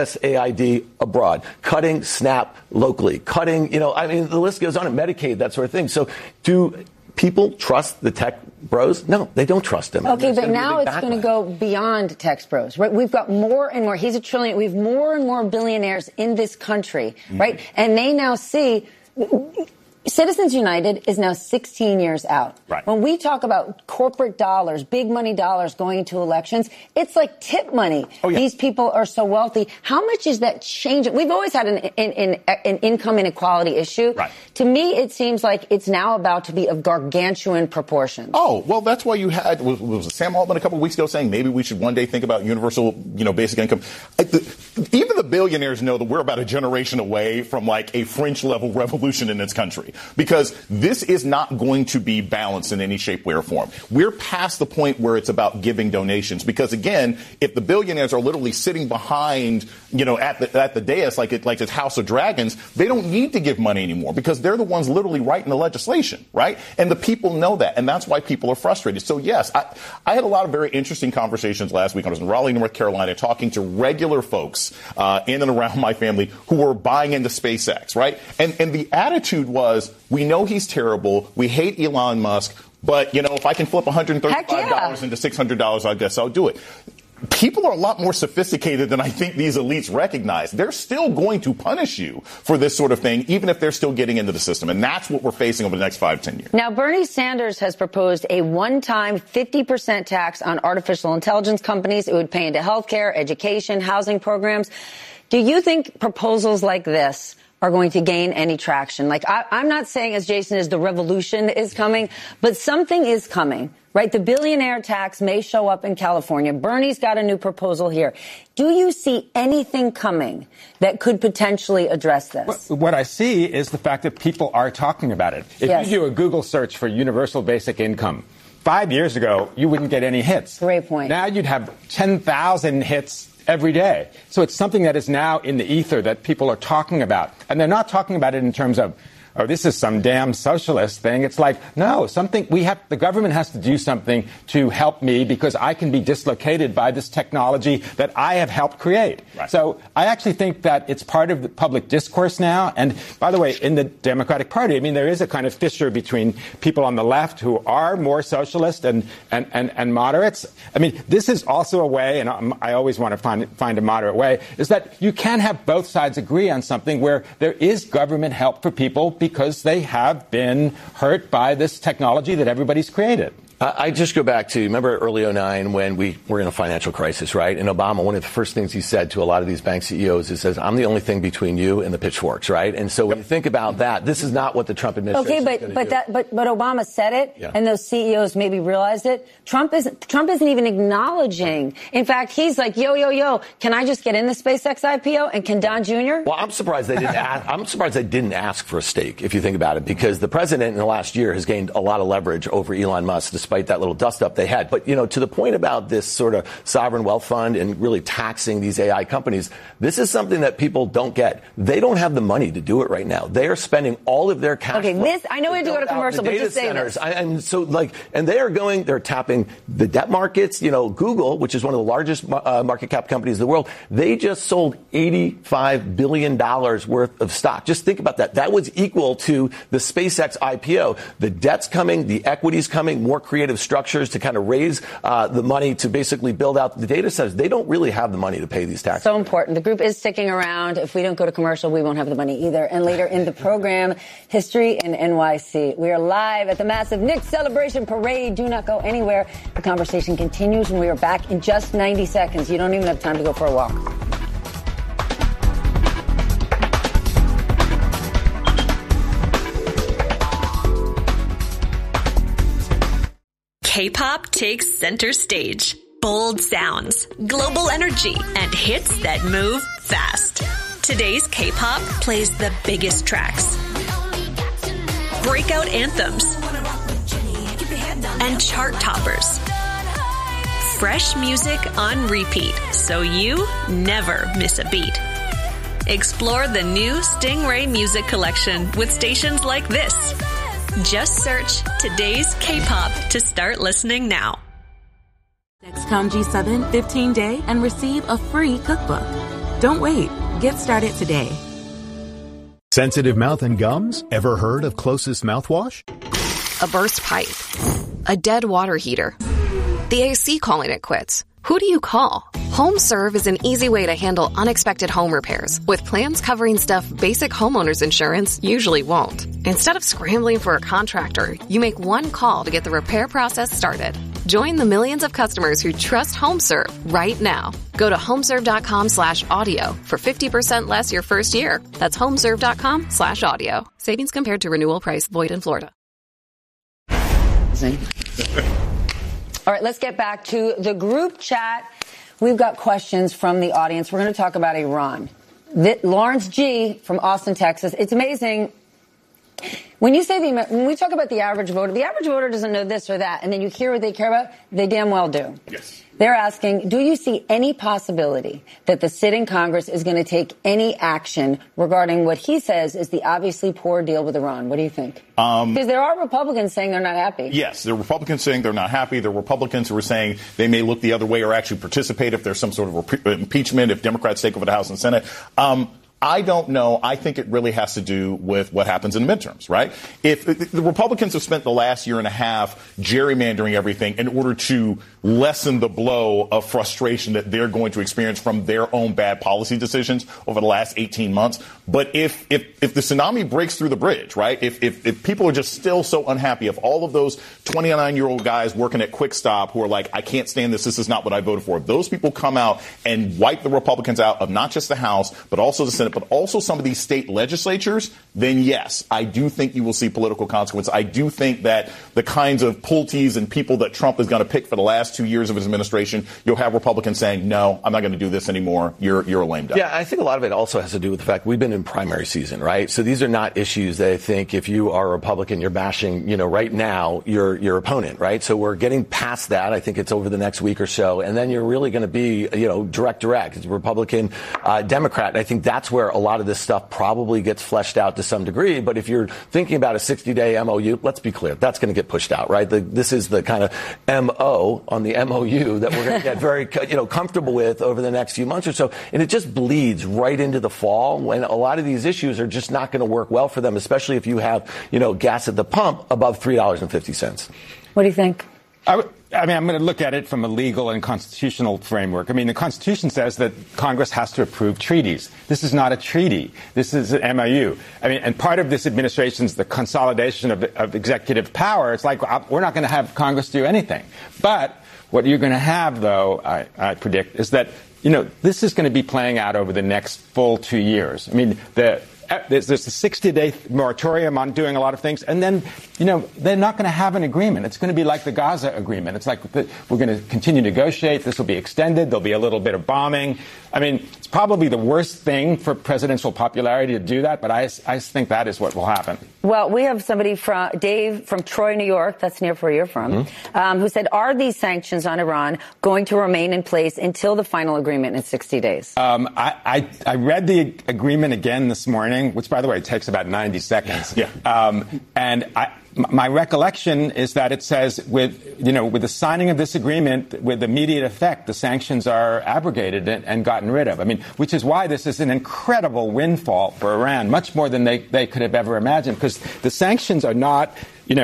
USAID abroad, cutting SNAP locally, cutting, the list goes on, and Medicaid, that sort of thing. So do people trust the tech bros? No, they don't trust them. Okay, but now it's going to go beyond tech bros, right? We've got more and more. He's a trillion. We have more and more billionaires in this country, right? And they now see Citizens United is now 16 years out. Right. When we talk about corporate dollars, big money dollars going into elections, it's like tip money. Oh, yeah. These people are so wealthy. How much is that changing? We've always had an income inequality issue. Right. To me, it seems like it's now about to be of gargantuan proportions. Oh, well, that's why you had, was Sam Altman a couple of weeks ago saying maybe we should one day think about universal, basic income. Even the billionaires know that we're about a generation away from like a French-level revolution in this country. Because this is not going to be balanced in any shape, way, or form. We're past the point where it's about giving donations. Because, again, if the billionaires are literally sitting behind, at the dais like it's House of Dragons, they don't need to give money anymore because they're the ones literally writing the legislation, right? And the people know that, and that's why people are frustrated. So, yes, I had a lot of very interesting conversations last week. I was in Raleigh, North Carolina, talking to regular folks in and around my family who were buying into SpaceX, right? And the attitude was, we know he's terrible. We hate Elon Musk. But, if I can flip $135 into $600, I guess I'll do it. People are a lot more sophisticated than I think these elites recognize. They're still going to punish you for this sort of thing, even if they're still getting into the system. And that's what we're facing over the next 5-10 years. Now, Bernie Sanders has proposed a one-time 50% tax on artificial intelligence companies. It would pay into healthcare, education, housing programs. Do you think proposals like this are going to gain any traction? Like, I'm not saying, as Jason is, the revolution is coming, but something is coming, right? The billionaire tax may show up in California. Bernie's got a new proposal here. Do you see anything coming that could potentially address this? What I see is the fact that people are talking about it. If you do a Google search for universal basic income, 5 years ago, you wouldn't get any hits. Great point. Now you'd have 10,000 hits every day. So it's something that is now in the ether that people are talking about. And they're not talking about it in terms of, oh, this is some damn socialist thing. It's like, no, the government has to do something to help me because I can be dislocated by this technology that I have helped create. Right. So I actually think that it's part of the public discourse now. And by the way, in the Democratic Party, there is a kind of fissure between people on the left who are more socialist and moderates. This is also a way, and I always want to find a moderate way, is that you can have both sides agree on something where there is government help for people because they have been hurt by this technology that everybody's created. I just go back to, remember early 2009 when we were in a financial crisis, right? And Obama, one of the first things he said to a lot of these bank CEOs is, says, I'm the only thing between you and the pitchforks, right? And so when you think about that, this is not what the Trump administration is going to do. But Obama said it, and those CEOs maybe realized it. Trump isn't even acknowledging. In fact, he's like, yo, can I just get in the SpaceX IPO? And can Don Jr.? Well, I'm surprised they didn't ask for a stake, if you think about it, because the president in the last year has gained a lot of leverage over Elon Musk, despite that little dust-up they had. But, to the point about this sort of sovereign wealth fund and really taxing these AI companies, this is something that people don't get. They don't have the money to do it right now. They are spending all of their cash. Okay, I know we have to go to commercial, but just say this. They're tapping the debt markets. Google, which is one of the largest market cap companies in the world, they just sold $85 billion worth of stock. Just think about that. That was equal to the SpaceX IPO. The debt's coming, the equity's coming, more creative structures to kind of raise the money to basically build out the data centers. They don't really have the money to pay these taxes. So important. The group is sticking around. If we don't go to commercial, we won't have the money either. And later in the program, History in NYC. We are live at the massive Knicks Celebration Parade. Do not go anywhere. The conversation continues when we are back in just 90 seconds. You don't even have time to go for a walk. K-pop takes center stage. Bold sounds, global energy, and hits that move fast. Today's K-pop plays the biggest tracks, breakout anthems, and chart toppers. Fresh music on repeat, so you never miss a beat. Explore the new Stingray Music Collection with stations like this. Just search Today's K-pop to start listening now. Dexcom G7 15-day and receive a free cookbook. Don't wait. Get started today. Sensitive mouth and gums? Ever heard of Closest mouthwash? A burst pipe. A dead water heater. The AC calling it quits. Who do you call? HomeServe is an easy way to handle unexpected home repairs with plans covering stuff basic homeowners insurance usually won't. Instead of scrambling for a contractor, you make one call to get the repair process started. Join the millions of customers who trust HomeServe right now. Go to homeserve.com/audio for 50% less your first year. That's homeserve.com/audio. Savings compared to renewal price void in Florida. All right, let's get back to the group chat. We've got questions from the audience. We're going to talk about Iran. Lawrence G. from Austin, Texas. It's amazing. When we talk about the average voter doesn't know this or that, and then you hear what they care about, they damn well do. Yes. They're asking, do you see any possibility that the sitting Congress is going to take any action regarding what he says is the obviously poor deal with Iran? What do you think? Because there are Republicans saying they're not happy. Yes, there are Republicans saying they're not happy. There are Republicans who are saying they may look the other way or actually participate if there's some sort of impeachment, if Democrats take over the House and Senate. I don't know. I think it really has to do with what happens in the midterms, right? If the Republicans have spent the last year and a half gerrymandering everything in order to lessen the blow of frustration that they're going to experience from their own bad policy decisions over the last 18 months. But if the tsunami breaks through the bridge, right? If people are just still so unhappy, if all of those 29-year-old guys working at Quick Stop who are like, I can't stand this is not what I voted for, if those people come out and wipe the Republicans out of not just the House, but also the Senate, but also some of these state legislatures, then yes, I do think you will see political consequences. I do think that the kinds of pultees and people that Trump is going to pick for the last 2 years of his administration, you'll have Republicans saying, no, I'm not going to do this anymore. You're a lame duck. Yeah, I think a lot of it also has to do with the fact we've been in primary season, right? So these are not issues that I think if you are a Republican, you're bashing, right now, your opponent, right? So we're getting past that. I think it's over the next week or so. And then you're really going to be, direct. It's Republican, Democrat. And I think that's where a lot of this stuff probably gets fleshed out to some degree. But if you're thinking about a 60-day MOU, let's be clear, that's going to get pushed out, right? This is the kind of MO on the MOU that we're going to get very, comfortable with over the next few months or so. And it just bleeds right into the fall when a lot of these issues are just not going to work well for them, especially if you have, gas at the pump above $3.50. What do you think? I mean, I'm going to look at it from a legal and constitutional framework. I mean, the Constitution says that Congress has to approve treaties. This is not a treaty. This is an MOU. I mean, and part of this administration is the consolidation of executive power. It's like we're not going to have Congress do anything. But what you're going to have, though, I predict, is that, this is going to be playing out over the next full 2 years. I mean, there's a 60-day moratorium on doing a lot of things, and then, they're not going to have an agreement. It's going to be like the Gaza agreement. It's like we're going to continue to negotiate. This will be extended. There'll be a little bit of bombing. I mean, it's probably the worst thing for presidential popularity to do that, but I think that is what will happen. Well, we have somebody Dave from Troy, New York, that's near where you're from, who said, are these sanctions on Iran going to remain in place until the final agreement in 60 days? I read the agreement again this morning, which, by the way, takes about 90 seconds. Yeah. And my recollection is that it says with the signing of this agreement with immediate effect, the sanctions are abrogated and gotten rid of. I mean, which is why this is an incredible windfall for Iran, much more than they could have ever imagined, because the sanctions are not,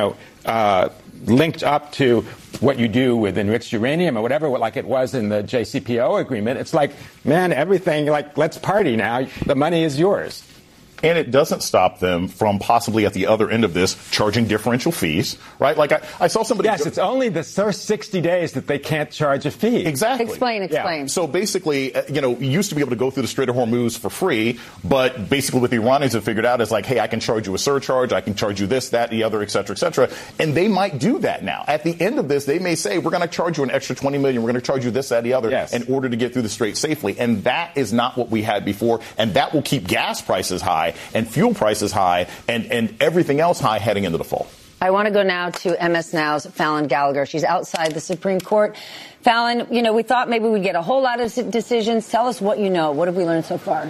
linked up to what you do with enriched uranium or whatever, like it was in the JCPOA agreement. It's like, man, everything, let's party now. The money is yours. And it doesn't stop them from possibly at the other end of this charging differential fees, right? Like I saw somebody. Yes, it's only the first 60 days that they can't charge a fee. Exactly. Explain. Yeah. So basically, you used to be able to go through the Strait of Hormuz for free, but basically what the Iranians have figured out is like, hey, I can charge you a surcharge, I can charge you this, that, the other, et cetera, et cetera. And they might do that now. At the end of this, they may say, we're going to charge you an extra $20 million, we're going to charge you this, that, the other, in order to get through the Strait safely. And that is not what we had before. And that will keep gas prices high and fuel prices high and everything else high heading into the fall. I want to go now to MS Now's Fallon Gallagher. She's outside the Supreme Court. Fallon, we thought maybe we'd get a whole lot of decisions. Tell us what you know. What have we learned so far?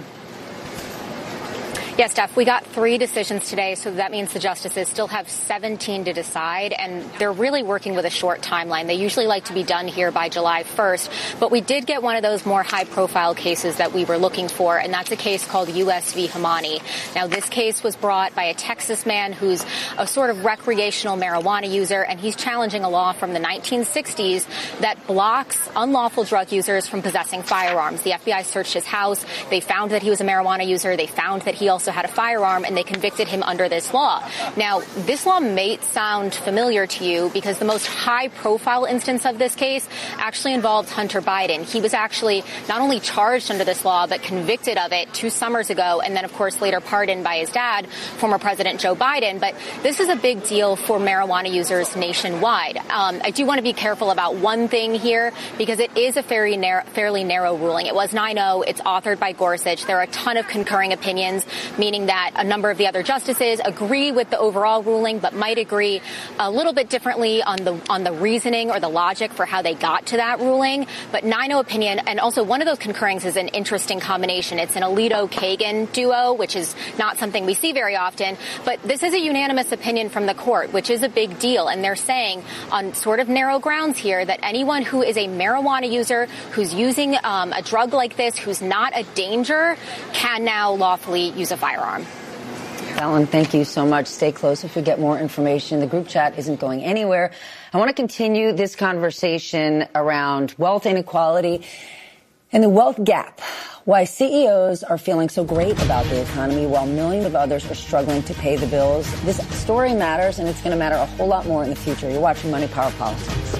Yes, Steph, we got 3 decisions today, so that means the justices still have 17 to decide, and they're really working with a short timeline. They usually like to be done here by July 1st, but we did get one of those more high-profile cases that we were looking for, and that's a case called U.S. v. Hamani. Now, this case was brought by a Texas man who's a sort of recreational marijuana user, and he's challenging a law from the 1960s that blocks unlawful drug users from possessing firearms. The FBI searched his house. They found that he was a marijuana user. They found that he also had a firearm, and they convicted him under this law. Now, this law may sound familiar to you because the most high-profile instance of this case actually involved Hunter Biden. He was actually not only charged under this law, but convicted of it 2 summers ago, and then, of course, later pardoned by his dad, former President Joe Biden. But this is a big deal for marijuana users nationwide. I do want to be careful about one thing here because it is a fairly narrow ruling. It was 9-0. It's authored by Gorsuch. There are a ton of concurring opinions, meaning that a number of the other justices agree with the overall ruling, but might agree a little bit differently on the reasoning or the logic for how they got to that ruling. But 9-0 opinion, and also one of those concurrings is an interesting combination. It's an Alito-Kagan duo, which is not something we see very often. But this is a unanimous opinion from the court, which is a big deal. And they're saying on sort of narrow grounds here that anyone who is a marijuana user, who's using a drug like this, who's not a danger, can now lawfully use a firearm. Fallon, thank you so much. Stay close if we get more information. The group chat isn't going anywhere. I want to continue this conversation around wealth inequality and the wealth gap. Why CEOs are feeling so great about the economy while millions of others are struggling to pay the bills. This story matters, and it's going to matter a whole lot more in the future. You're watching Money Power Politics.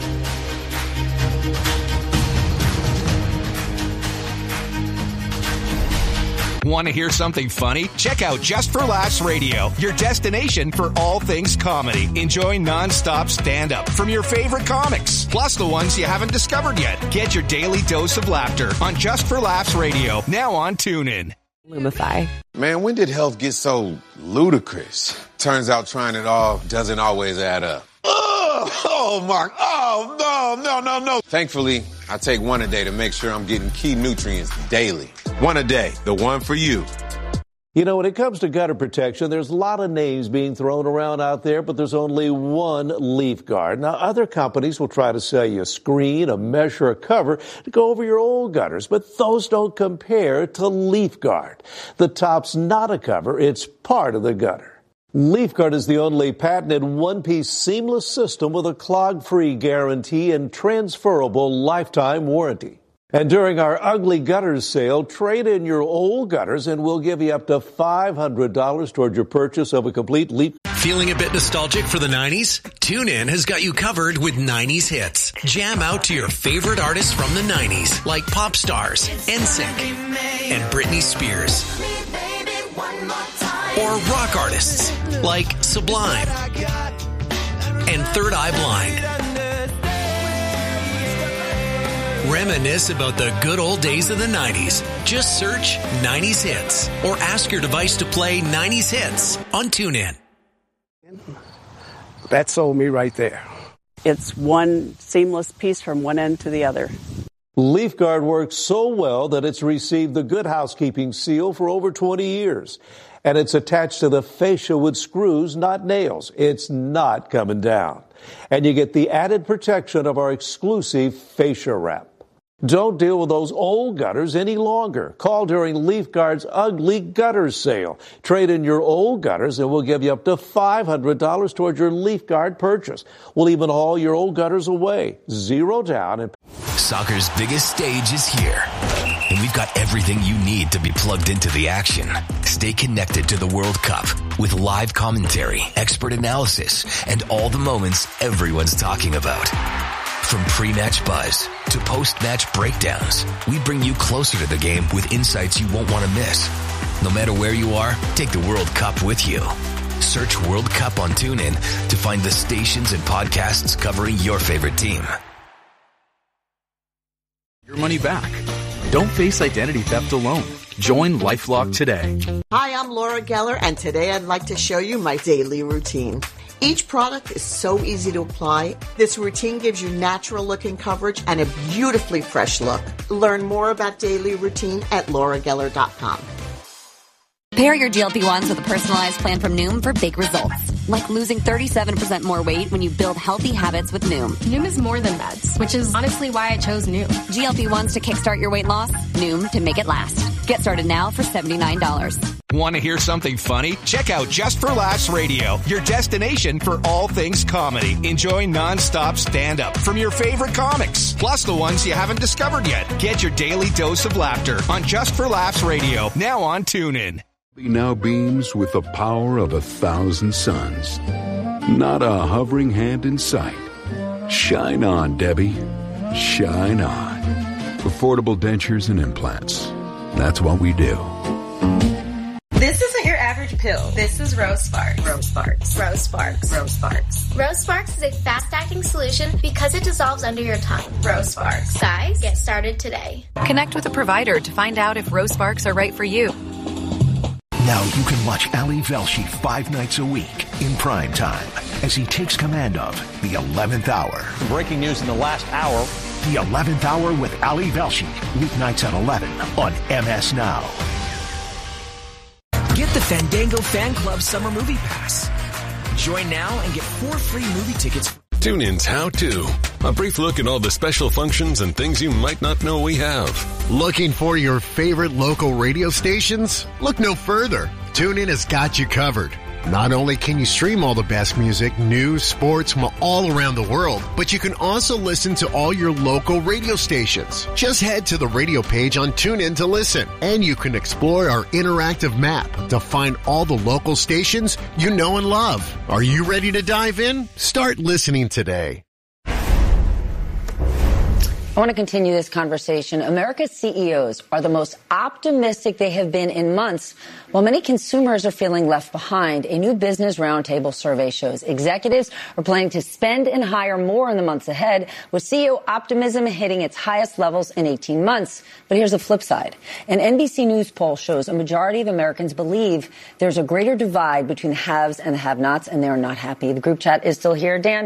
Want to hear something funny? Check out Just for Laughs Radio, your destination for all things comedy. Enjoy nonstop stand-up from your favorite comics, plus the ones you haven't discovered yet. Get your daily dose of laughter on Just for Laughs Radio, now on TuneIn. Lumify. Man, when did health get so ludicrous? Turns out trying it all doesn't always add up. Oh, Mark. Oh, no. Thankfully, I take one a day to make sure I'm getting key nutrients daily. One a day, the one for you. You know, when it comes to gutter protection, there's a lot of names being thrown around out there, but there's only one Leaf Guard. Now, other companies will try to sell you a screen, a mesh, or a cover to go over your old gutters, but those don't compare to Leaf Guard. The top's not a cover, it's part of the gutter. LeafGuard is the only patented one-piece seamless system with a clog-free guarantee and transferable lifetime warranty. And during our Ugly Gutters sale, trade in your old gutters and we'll give you up to $500 toward your purchase of a complete Leaf. Feeling a bit nostalgic for the 90s? TuneIn has got you covered with 90s hits. Jam out to your favorite artists from the 90s, like pop stars, NSYNC, and Britney Spears. Or rock artists, like Sublime and Third Eye Blind. Reminisce about the good old days of the 90s. Just search 90s Hits or ask your device to play 90s Hits on TuneIn. That sold me right there. It's one seamless piece from one end to the other. LeafGuard works so well that it's received the Good Housekeeping seal for over 20 years. And it's attached to the fascia with screws, not nails. It's not coming down. And you get the added protection of our exclusive fascia wrap. Don't deal with those old gutters any longer. Call during LeafGuard's Ugly Gutters sale. Trade in your old gutters and we'll give you up to $500 towards your LeafGuard purchase. We'll even haul your old gutters away. Zero down. And Soccer's biggest stage is here. And we've got everything you need to be plugged into the action. Stay connected to the World Cup with live commentary, expert analysis, and all the moments everyone's talking about. From pre-match buzz to post-match breakdowns, we bring you closer to the game with insights you won't want to miss. No matter where you are, take the World Cup with you. Search World Cup on TuneIn to find the stations and podcasts covering your favorite team. Your money back. Don't face identity theft alone. Join LifeLock today. Hi, I'm Laura Geller, and today I'd like to show you my daily routine. Each product is so easy to apply. This routine gives you natural-looking coverage and a beautifully fresh look. Learn more about daily routine at laurageller.com. Pair your GLP-1s with a personalized plan from Noom for big results. Like losing 37% more weight when you build healthy habits with Noom. Noom is more than meds, which is honestly why I chose Noom. GLP-1s to kickstart your weight loss, Noom to make it last. Get started now for $79. Want to hear something funny? Check out Just for Laughs Radio, your destination for all things comedy. Enjoy nonstop stand-up from your favorite comics, plus the ones you haven't discovered yet. Get your daily dose of laughter on Just for Laughs Radio, now on TuneIn. Now beams with the power of 1,000 suns. Not a hovering hand in sight. Shine on, Debbie. Shine on. Affordable dentures and implants. That's what we do. This isn't your average pill. This is Rose Sparks. Rose Sparks. Rose Sparks. Rose Sparks. Rose Sparks is a fast-acting solution because it dissolves under your tongue. Rose Sparks. Guys, get started today. Connect with a provider to find out if Rose Sparks are right for you. Now you can watch Ali Velshi 5 nights a week in prime time as he takes command of The 11th Hour. Breaking news in the last hour. The 11th Hour with Ali Velshi, weeknights at 11 on MS Now. Get the Fandango Fan Club Summer Movie Pass. Join now and get 4 free movie tickets. TuneIn's How To. A brief look at all the special functions and things you might not know we have. Looking for your favorite local radio stations? Look no further. TuneIn has got you covered. Not only can you stream all the best music, news, sports from all around the world, but you can also listen to all your local radio stations. Just head to the radio page on TuneIn to listen, and you can explore our interactive map to find all the local stations you know and love. Are you ready to dive in? Start listening today. I want to continue this conversation. America's CEOs are the most optimistic they have been in months, while many consumers are feeling left behind. A new Business Roundtable survey shows executives are planning to spend and hire more in the months ahead, with CEO optimism hitting its highest levels in 18 months. But here's the flip side. An NBC News poll shows a majority of Americans believe there's a greater divide between the haves and the have-nots, and they're not happy. The group chat is still here. Dan,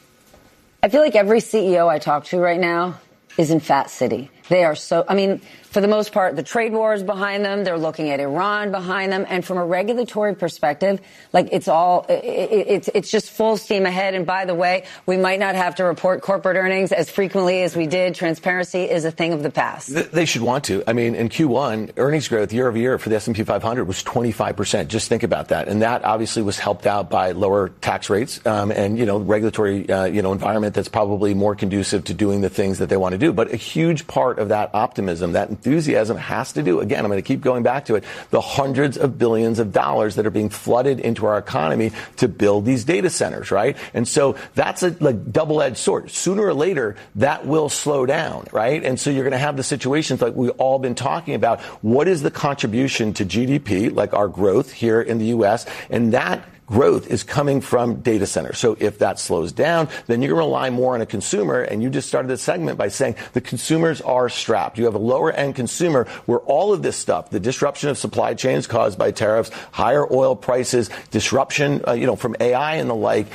I feel like every CEO I talk to right now is in Fat City. They are so, for for the most part, the trade war is behind them. They're looking at Iran behind them. And from a regulatory perspective, like it's just full steam ahead. And by the way, we might not have to report corporate earnings as frequently as we did. Transparency is a thing of the past. They should want to. I mean, in Q1, earnings growth year over year for the S&P 500 was 25%. Just think about that. And that obviously was helped out by lower tax rates and, regulatory, environment that's probably more conducive to doing the things that they want to do. But a huge part of that optimism, that enthusiasm has to do, again, I'm going to keep going back to it, the hundreds of billions of dollars that are being flooded into our economy to build these data centers, right? And so that's a double-edged sword. Sooner or later, that will slow down, right? And so you're going to have the situations like we've all been talking about. What is the contribution to GDP, like our growth here in the U.S., and that growth is coming from data centers. So if that slows down, then you're going to rely more on a consumer. And you just started this segment by saying the consumers are strapped. You have a lower end consumer where all of this stuff, the disruption of supply chains caused by tariffs, higher oil prices, disruption, from AI and the like,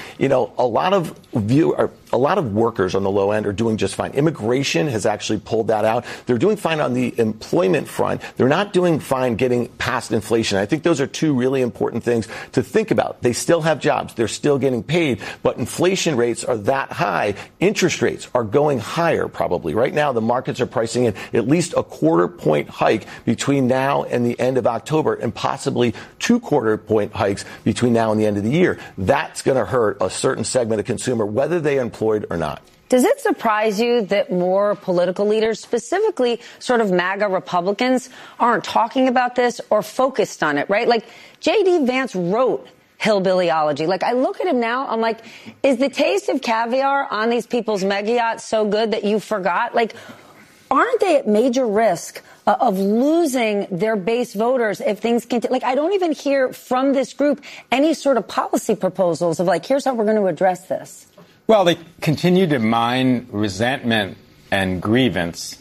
a lot of workers on the low end are doing just fine. Immigration has actually pulled that out. They're doing fine on the employment front. They're not doing fine getting past inflation. I think those are two really important things to think about. They still have jobs. They're still getting paid, but inflation rates are that high. Interest rates are going higher probably. Right now, the markets are pricing in at least a 1/4 point hike between now and the end of October and possibly 2 1/4 point hikes between now and the end of the year. That's going to hurt a certain segment of consumer, whether they are employed or not. Does it surprise you that more political leaders, specifically sort of MAGA Republicans, aren't talking about this or focused on it, right? Like J.D. Vance wrote Hillbillyology. Like, I look at him now, I'm like, is the taste of caviar on these people's mega yachts so good that you forgot? Like, aren't they at major risk of losing their base voters if things continue? Like, I don't even hear from this group any sort of policy proposals of like, here's how we're going to address this. Well, they continue to mine resentment and grievance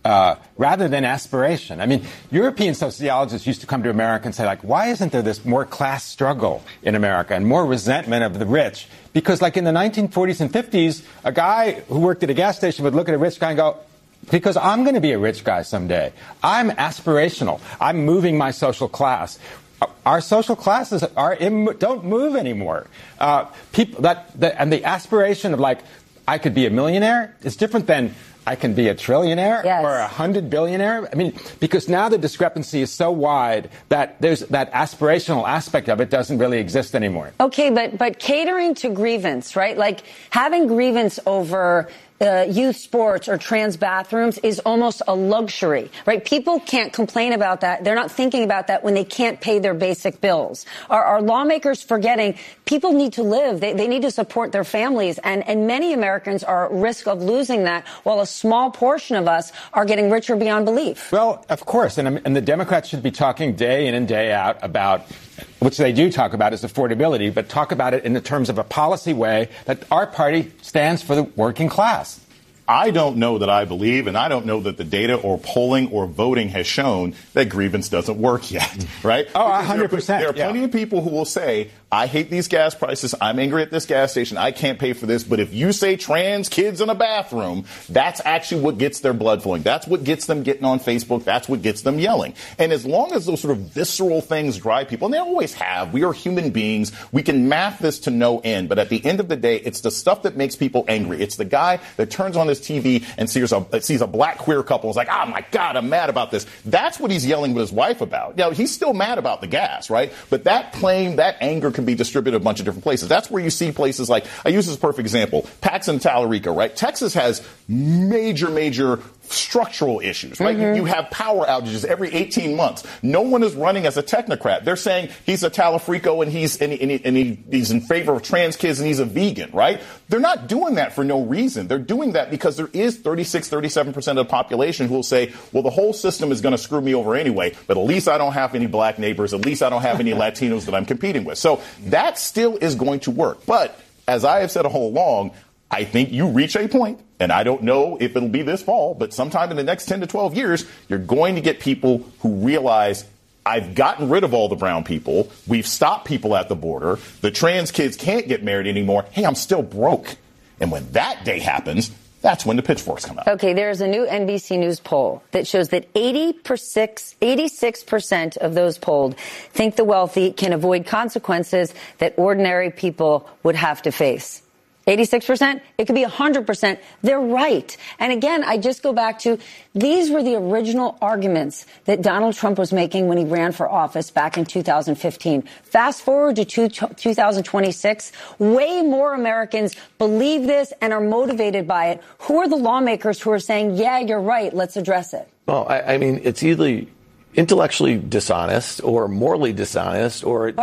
rather than aspiration. I mean, European sociologists used to come to America and say, like, why isn't there this more class struggle in America and more resentment of the rich? Because, like, in the 1940s and 50s, a guy who worked at a gas station would look at a rich guy and go, because I'm going to be a rich guy someday. I'm aspirational. I'm moving my social class. Our social classes don't move anymore. People and the aspiration of, like, I could be a millionaire is different than I can be a trillionaire or 100 billionaire. I mean, because now the discrepancy is so wide that there's that aspirational aspect of it doesn't really exist anymore. Okay, but catering to grievance, right? Like having grievance over youth sports or trans bathrooms is almost a luxury, right? People can't complain about that. They're not thinking about that when they can't pay their basic bills. Are lawmakers forgetting people need to live? They need to support their families. And many Americans are at risk of losing that, while a small portion of us are getting richer beyond belief. Well, of course. And the Democrats should be talking day in and day out about, which they do talk about, is affordability, but talk about it in the terms of a policy way that our party stands for the working class. I don't know that I believe, and I don't know that the data or polling or voting has shown that grievance doesn't work yet, right? Oh, 100%. There are plenty of people who will say, I hate these gas prices. I'm angry at this gas station. I can't pay for this. But if you say trans kids in a bathroom, that's actually what gets their blood flowing. That's what gets them getting on Facebook. That's what gets them yelling. And as long as those sort of visceral things drive people, and they always have, we are human beings. We can math this to no end. But at the end of the day, it's the stuff that makes people angry. It's the guy that turns on his TV and sees a black queer couple and is like, oh, my God, I'm mad about this. That's what he's yelling with his wife about. Now, he's still mad about the gas, right? But that anger can be distributed a bunch of different places. That's where you see places like, I use this perfect example, Paxson, Tallarico, right? Texas has major structural issues, right? Mm-hmm. You have power outages every 18 months. No one is running as a technocrat. They're saying he's a Tallarico and he's in favor of trans kids and he's a vegan, right? They're not doing that for no reason. They're doing that because there is 37% of the population who will say, well, the whole system is going to screw me over anyway, but at least I don't have any black neighbors. At least I don't have any Latinos that I'm competing with. So that still is going to work. But as I have said all along, I think you reach a point, and I don't know if it'll be this fall, but sometime in the next 10 to 12 years, you're going to get people who realize I've gotten rid of all the brown people. We've stopped people at the border. The trans kids can't get married anymore. Hey, I'm still broke. And when that day happens, That's when the pitchforks come out. Okay, there's a new NBC News poll that shows that 86% of those polled think the wealthy can avoid consequences that ordinary people would have to face. 86%, it could be 100%. They're right. And again, I just go back to these were the original arguments that Donald Trump was making when he ran for office back in 2015. Fast forward to 2026, way more Americans believe this and are motivated by it. Who are the lawmakers who are saying, yeah, you're right, let's address it? Well, I mean, it's either intellectually dishonest or morally dishonest or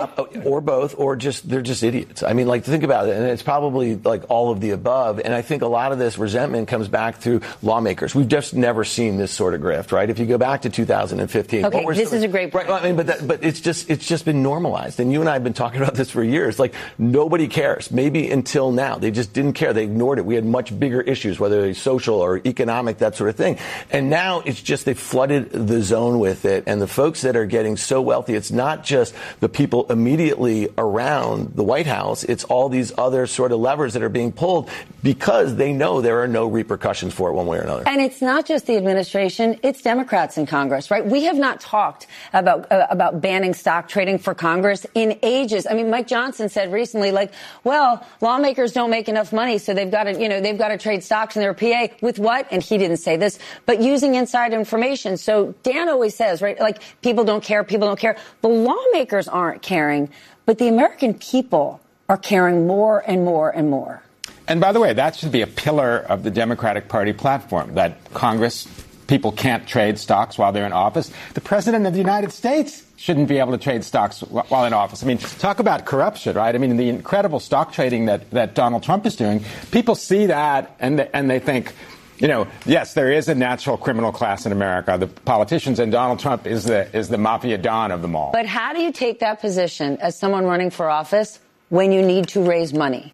both, or just they're just idiots. I mean, like, think about it, and it's probably like all of the above. And I think a lot of this resentment comes back through lawmakers. We've just never seen this sort of grift, right? If you go back to 2015, okay, this is a great point. Right, I mean, but it's just been normalized, and you and I have been talking about this for years. Like, nobody cares. Maybe until now, they just didn't care. They ignored it. We had much bigger issues, whether it's social or economic, that sort of thing. And now it's just they flooded the zone with it, and the folks that are getting so wealthy, it's not just the people immediately around the White House, it's all these other sort of levers that are being pulled because they know there are no repercussions for it one way or another. And it's not just the administration, it's Democrats in Congress, right? We have not talked about banning stock trading for Congress in ages. I mean, Mike Johnson said recently, like, well, lawmakers don't make enough money, so they've got to trade stocks in their PA with what? And he didn't say this, but using inside information. So Dan always says, right, like, people don't care. The lawmakers aren't caring, but the American people are caring more and more and more. And by the way, that should be a pillar of the Democratic Party platform, that Congress, people can't trade stocks while they're in office. The President of the United States shouldn't be able to trade stocks while in office. I mean, talk about corruption, right? I mean, the incredible stock trading that Donald Trump is doing, people see that and they think, yes, there is a natural criminal class in America, the politicians, and Donald Trump is the mafia don of them all. But how do you take that position as someone running for office when you need to raise money?